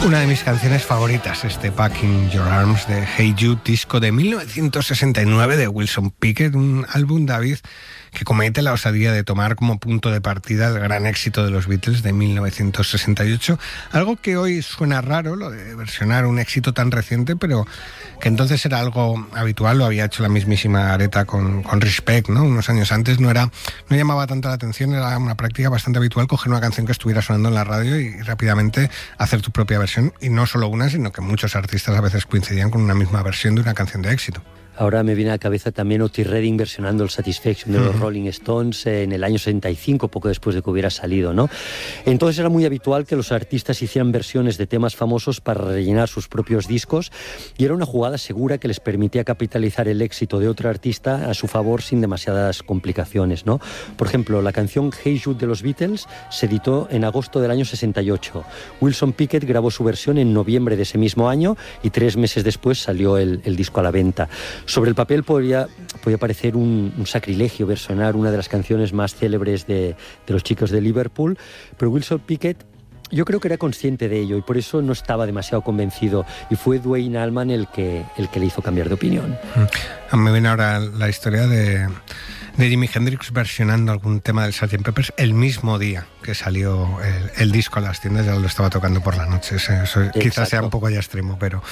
Una de mis canciones favoritas, Back in Your Arms de Hey Jude, disco de 1969 de Wilson Pickett, un álbum, David, que comete la osadía de tomar como punto de partida el gran éxito de los Beatles de 1968, algo que hoy suena raro, lo de versionar un éxito tan reciente, pero que entonces era algo habitual, lo había hecho la mismísima Aretha con Respect, ¿no? Unos años antes no llamaba tanto la atención, era una práctica bastante habitual coger una canción que estuviera sonando en la radio y rápidamente hacer tu propia versión, y no solo una, sino que muchos artistas a veces coincidían con una misma versión de una canción de éxito. Ahora me viene a la cabeza también Otis Redding versionando el Satisfaction de los Rolling Stones en el año 65, poco después de que hubiera salido, ¿no? Entonces era muy habitual que los artistas hicieran versiones de temas famosos para rellenar sus propios discos, y era una jugada segura que les permitía capitalizar el éxito de otro artista a su favor sin demasiadas complicaciones, ¿no? Por ejemplo, la canción Hey Jude de los Beatles se editó en agosto del año 68. Wilson Pickett grabó su versión en noviembre de ese mismo año y 3 meses después salió el disco a la venta. Sobre el papel podría parecer un sacrilegio versionar una de las canciones más célebres de los chicos de Liverpool, pero Wilson Pickett yo creo que era consciente de ello y por eso no estaba demasiado convencido, y fue Duane Allman el que le hizo cambiar de opinión. A mí me viene ahora la historia de Jimi Hendrix versionando algún tema del Sgt. Pepper's el mismo día que salió el disco a las tiendas, ya lo estaba tocando por la noche. Eso quizás sea un poco ya extremo, pero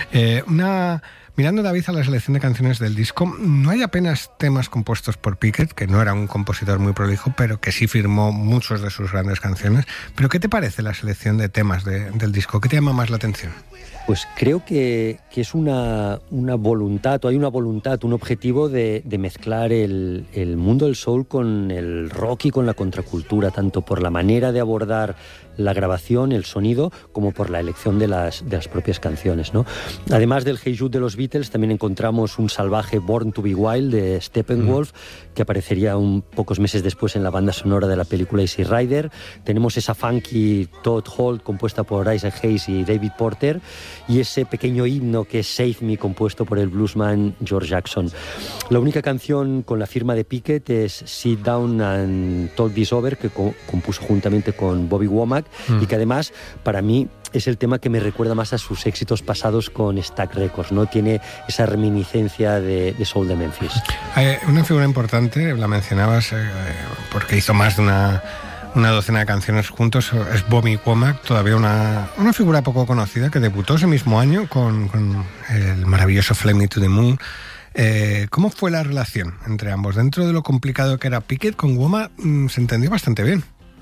mirando, David, a la selección de canciones del disco, no hay apenas temas compuestos por Pickett, que no era un compositor muy prolijo, pero que sí firmó muchos de sus grandes canciones. ¿Pero qué te parece la selección de temas del disco? ¿Qué te llama más la atención? Pues creo que es una voluntad, o hay una voluntad, un objetivo de mezclar el mundo del soul con el rock y con la contracultura, tanto por la manera de abordar la grabación, el sonido, como por la elección de las propias canciones, ¿no? Además del Hey Jude de los Beatles, también encontramos un salvaje Born to be Wild de Steppenwolf, que aparecería pocos meses después en la banda sonora de la película Easy Rider. Tenemos esa funky Todd Holt compuesta por Isaac Hayes y David Porter, y ese pequeño himno que es Save Me, compuesto por el bluesman George Jackson. La única canción con la firma de Pickett es Sit Down and Talk This Over, que compuso juntamente con Bobby Womack, y que además para mí es el tema que me recuerda más a sus éxitos pasados con Stax Records, ¿no? Tiene esa reminiscencia de Soul de Memphis. Hay una figura importante, la mencionabas, porque hizo más de una docena de canciones juntos, es Bobby Womack, todavía una figura poco conocida, que debutó ese mismo año con el maravilloso Fly Me to the Moon. ¿Cómo fue la relación entre ambos? Dentro de lo complicado que era Pickett, con Womack se entendió bastante bien.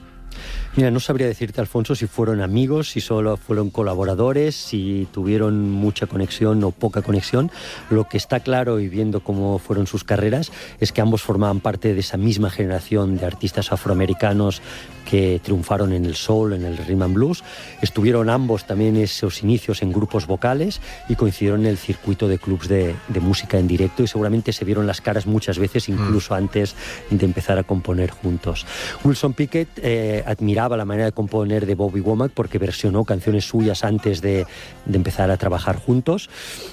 Mira, no sabría decirte, Alfonso, si fueron amigos, si solo fueron colaboradores, si tuvieron mucha conexión o poca conexión. Lo que está claro, y viendo cómo fueron sus carreras, es que ambos formaban parte de esa misma generación de artistas afroamericanos que triunfaron en el soul, en el rhythm and blues. Estuvieron ambos también esos inicios en grupos vocales y coincidieron en el circuito de clubs de música en directo, y seguramente se vieron las caras muchas veces, incluso antes de empezar a componer juntos. Wilson Pickett admiraba la manera de componer de Bobby Womack porque versionó canciones suyas antes de empezar a trabajar juntos.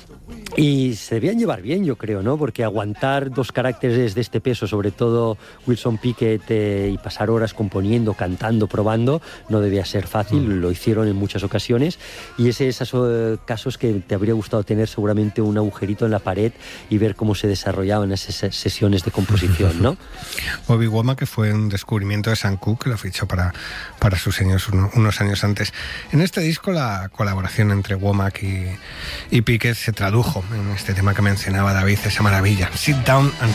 Y se debían llevar bien, yo creo, ¿no? Porque aguantar dos caracteres de este peso, sobre todo Wilson Pickett, y pasar horas componiendo, cantando, probando, no debía ser fácil. Lo hicieron en muchas ocasiones, y es esos casos que te habría gustado tener seguramente un agujerito en la pared y ver cómo se desarrollaban esas sesiones de composición, ¿no? Bobby Womack, que fue un descubrimiento de Sam Cooke, que lo fichó para sus años unos años antes. En este disco la colaboración entre Womack y Pickett se tradujo en este tema que mencionaba David, esa maravilla, Sit Down and